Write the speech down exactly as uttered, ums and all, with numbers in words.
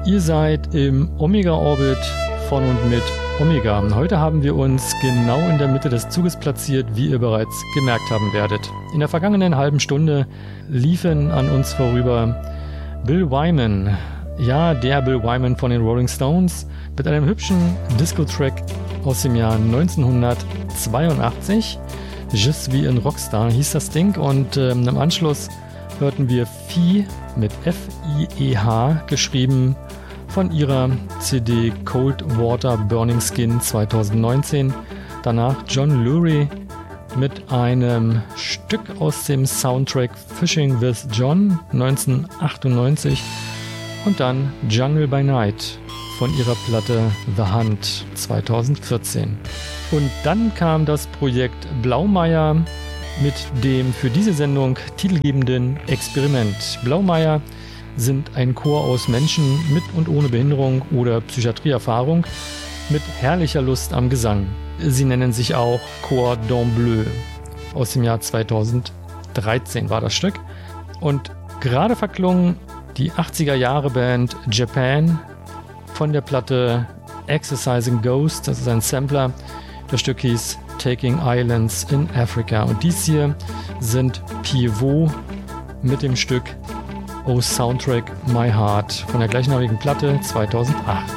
Ihr seid im Omega-Orbit von und mit Omega. Heute haben wir uns genau in der Mitte des Zuges platziert, wie ihr bereits gemerkt haben werdet. In der vergangenen halben Stunde liefen an uns vorüber Bill Wyman, ja, der Bill Wyman von den Rolling Stones, mit einem hübschen Disco-Track aus dem Jahr neunzehnhundertzweiundachtzig. Je suis ein Rockstar hieß das Ding, und ähm, im Anschluss hörten wir Fie mit F I E H geschrieben von ihrer C D Cold Water Burning Skin zweitausendneunzehn. Danach John Lurie mit einem Stück aus dem Soundtrack Fishing with John neunzehnhundertachtundneunzig und dann Jungle by Night von ihrer Platte The Hunt zweitausendvierzehn. Und dann kam das Projekt Blaumeier mit dem für diese Sendung titelgebenden Experiment. Blaumeier sind ein Chor aus Menschen mit und ohne Behinderung oder Psychiatrieerfahrung mit herrlicher Lust am Gesang. Sie nennen sich auch Chor d'Ambleu. Aus dem Jahr zweitausenddreizehn war das Stück. Und gerade verklungen die achtziger Jahre Band Japan von der Platte Exercising Ghost. Das ist ein Sampler. Das Stück hieß Taking Islands in Africa. Und dies hier sind Pivot mit dem Stück Oh Soundtrack My Heart von der gleichnamigen Platte zweitausendacht.